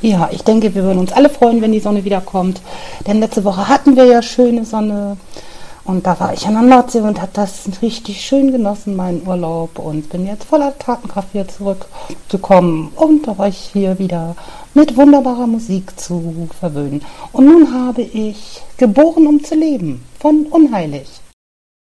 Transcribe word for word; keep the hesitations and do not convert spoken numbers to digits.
Ja, ich denke, wir würden uns alle freuen, wenn die Sonne wiederkommt. Denn letzte Woche hatten wir ja schöne Sonne. Und da war ich an der Nordsee und habe das richtig schön genossen, meinen Urlaub. Und bin jetzt voller Tatenkraft wieder zurückgekommen. Und da war ich hier wieder mit wunderbarer Musik zu verwöhnen. Und nun habe ich Geboren, um zu leben von Unheilig.